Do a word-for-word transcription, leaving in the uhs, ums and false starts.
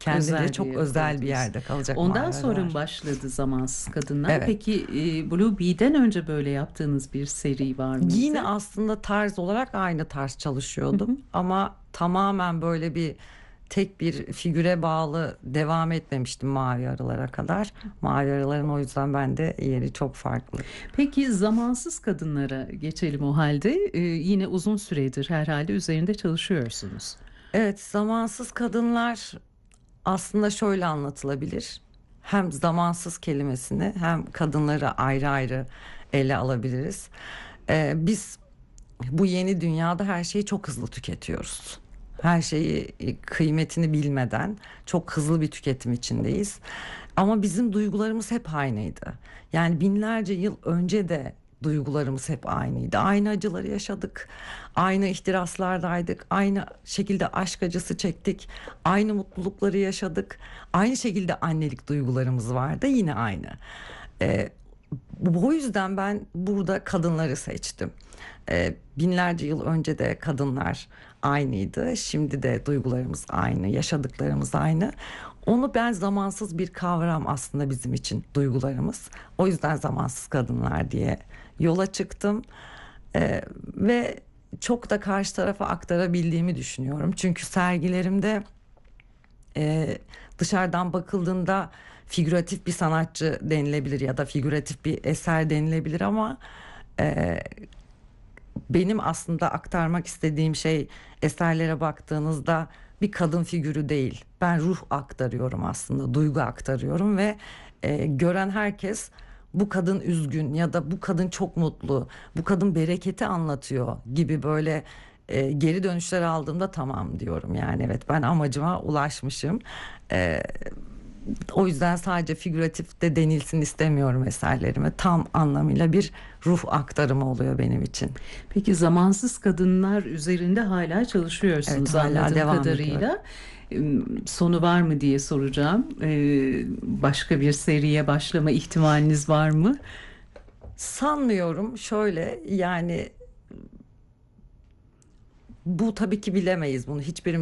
kendince Özel bir çok yere özel bir koydunuz. yerde kalacak Ondan Mavi sonra mı Arılar. başladı Zamansız Kadınlar? Evet. Peki e, Blue Bee'den önce böyle yaptığınız bir seri var Yine mıydı? aslında tarz olarak aynı tarz Hı hı. çalışıyordum ama tamamen böyle bir tek bir figüre bağlı devam etmemiştim Mavi Arılara kadar. Mavi Arıların o yüzden bende yeri çok farklı. Peki Zamansız Kadınlara geçelim o halde. E, yine uzun süredir herhalde üzerinde çalışıyorsunuz. Evet, zamansız kadınlar aslında şöyle anlatılabilir. Hem zamansız kelimesini hem kadınları ayrı ayrı ele alabiliriz. Ee, biz bu yeni dünyada her şeyi çok hızlı tüketiyoruz. Her şeyi e, kıymetini bilmeden çok hızlı bir tüketim içindeyiz. Ama bizim duygularımız hep aynıydı. Yani binlerce yıl önce de duygularımız hep aynıydı. Aynı acıları yaşadık. Aynı ihtiraslardaydık. Aynı şekilde aşk acısı çektik. Aynı mutlulukları yaşadık. Aynı şekilde annelik duygularımız vardı. Yine aynı. Ee, Bu yüzden ben burada kadınları seçtim. Ee, binlerce yıl önce de kadınlar aynıydı. Şimdi de duygularımız aynı, yaşadıklarımız aynı. Onu ben zamansız bir kavram aslında bizim için duygularımız. O yüzden zamansız kadınlar diye yola çıktım. Ee, ve çok da karşı tarafa aktarabildiğimi düşünüyorum. Çünkü sergilerimde e, dışarıdan bakıldığında figüratif bir sanatçı denilebilir ya da figüratif bir eser denilebilir ama e, benim aslında aktarmak istediğim şey eserlere baktığınızda bir kadın figürü değil. Ben ruh aktarıyorum aslında, duygu aktarıyorum ve e, gören herkes bu kadın üzgün ya da bu kadın çok mutlu, bu kadın bereketi anlatıyor gibi böyle e, geri dönüşler aldığımda tamam diyorum. Yani evet, ben amacıma ulaşmışım. E, O yüzden sadece figüratif de denilsin istemiyorum eserlerime. Tam anlamıyla bir ruh aktarımı oluyor benim için. Peki Zamansız Kadınlar üzerinde hala çalışıyorsunuz Evet, hala anladığım devam ediyorum. kadarıyla. Ee, Sonu var mı diye soracağım. Ee, Başka bir seriye başlama ihtimaliniz var mı? Sanmıyorum. Şöyle, yani bu tabii ki bilemeyiz bunu. Hiçbirimiz